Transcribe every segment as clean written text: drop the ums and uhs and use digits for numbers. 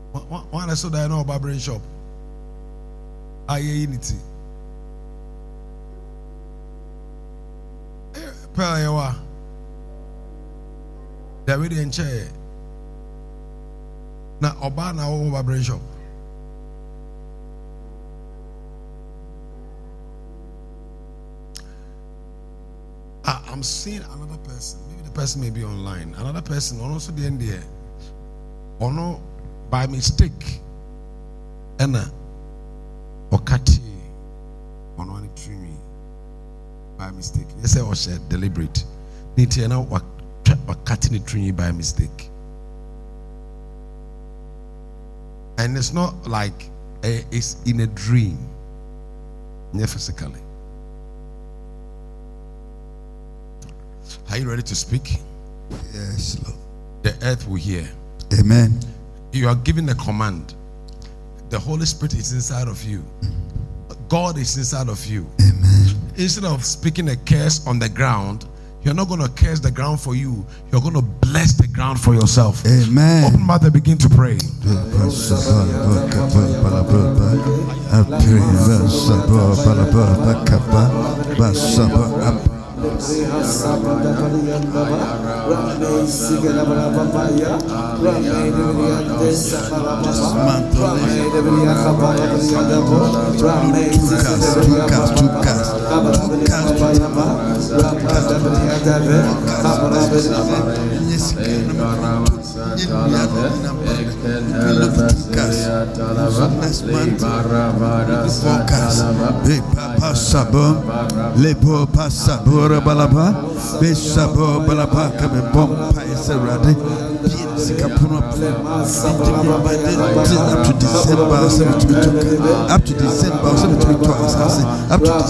One I saw that I know barbering shop. Unity. Pelayawa. David and Chair. Now, Obana over barbering shop. I'm seeing another person. Maybe the person may be online. Another person, also the end there. Or no, by mistake. Anna. Okati. Or no, one tree me. By mistake. Yes, I was deliberate. Nitiana wakati ni tree by mistake. And it's not like it's in a dream. Not physically. Are you ready to speak? Yes, Lord. The earth will hear. Amen. You are given a command. The Holy Spirit is inside of you. God is inside of you. Amen. Instead of speaking a curse on the ground, you're not going to curse the ground for you. You're going to bless the ground for yourself. Amen. Open mouth and begin to pray. Lebo pasabora balaba, besabo balaba kabe bompa iserade, sikapuno up to December, up to December, up to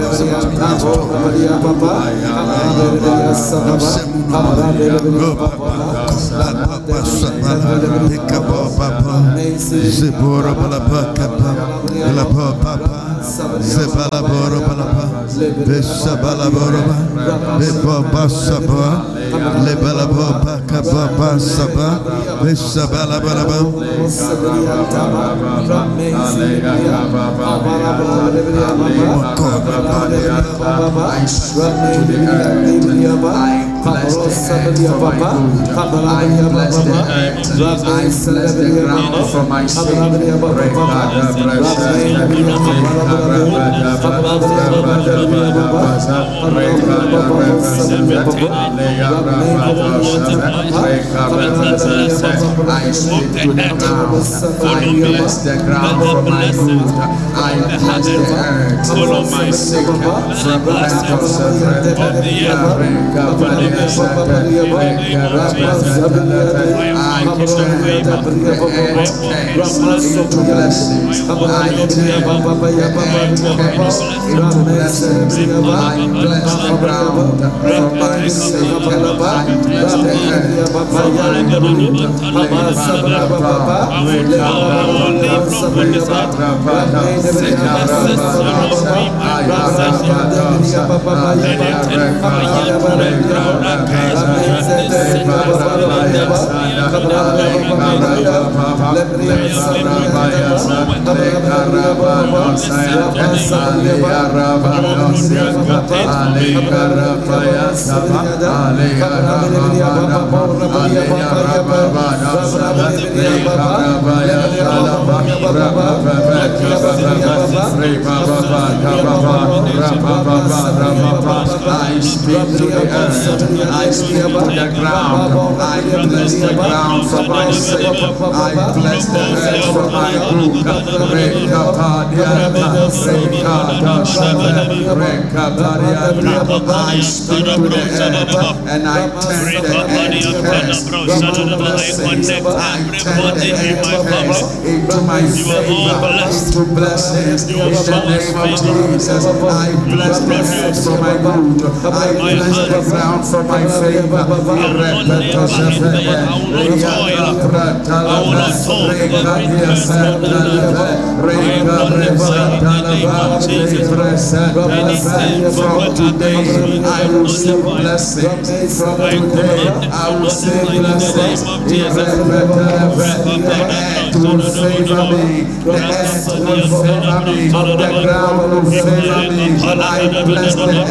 I speak to the earth. I speak to the ground. I bless the ground for my sake. I bless the earth for my group. I speak to the earth and I turn the earth into my favor, into blessings. In the name of Jesus, I bless the earth for my good. I bless the ground for my favor. From today, I will see blessings. From today, I will see blessings. will favor me. The earth will favor me. The ground will favor me. I bless the earth.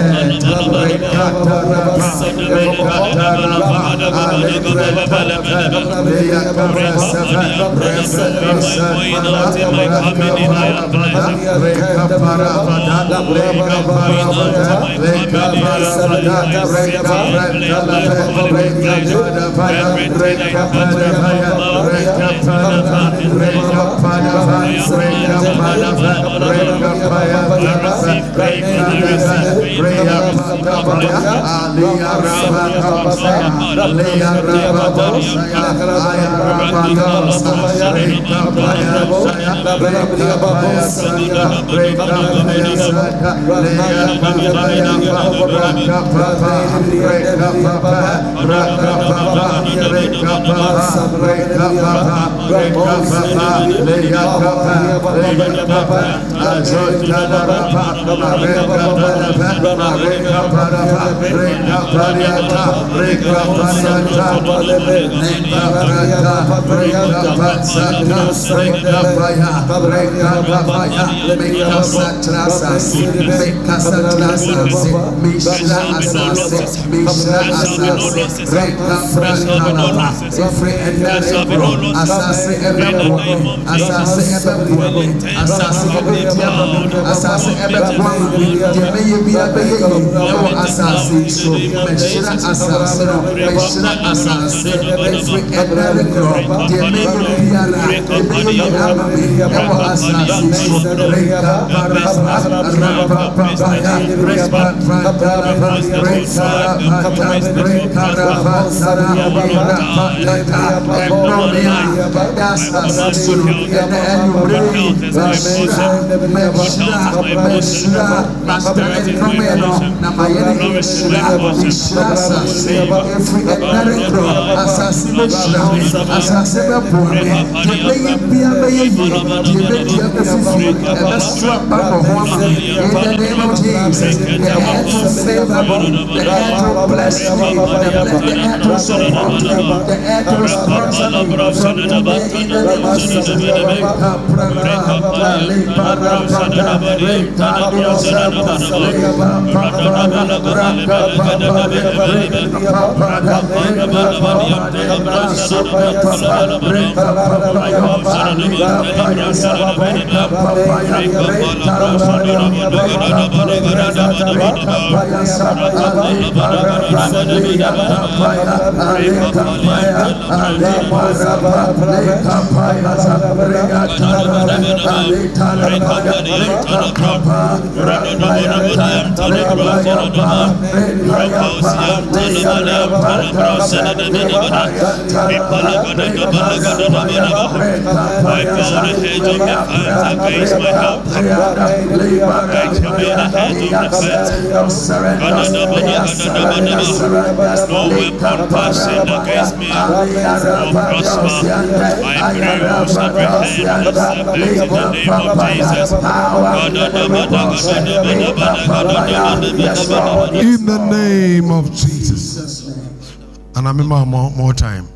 In the name of Jesus. And I remember more time.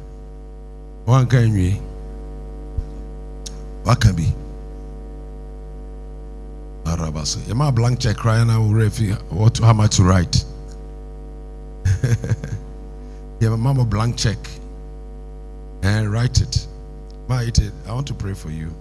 One can we? What can be? Arabaso. You my blank check crying now what how much to write? Yeah, my mama blank check and write it. I want to pray for you.